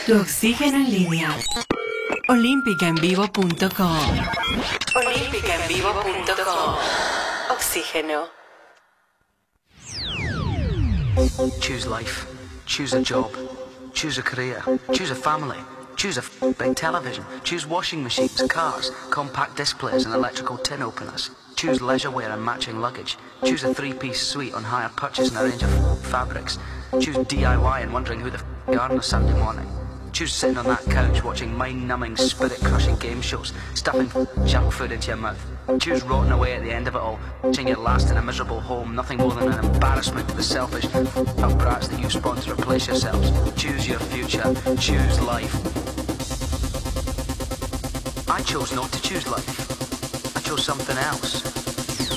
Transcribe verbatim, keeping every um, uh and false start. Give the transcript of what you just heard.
Tu oxígeno en línea. olímpica en vivo punto com. olímpica en vivo punto com. Oxígeno. Choose life. Choose a job. Choose a career. Choose a family. Choose a f- big television. Choose washing machines, cars, compact disc players and electrical tin openers. Choose leisure wear and matching luggage. Choose a three-piece suite on hire purchase and a range of f- fabrics. Choose D I Y and wondering who the f*** you are on a Sunday morning. Choose sitting on that couch watching mind-numbing, spirit-crushing game shows, stuffing f- junk food into your mouth. Choose rotting away at the end of it all, wishing your last in a miserable home, nothing more than an embarrassment to the selfish f***ing brats that you spawn to replace yourselves. Choose your future. Choose life. I chose not to choose life. I chose something else.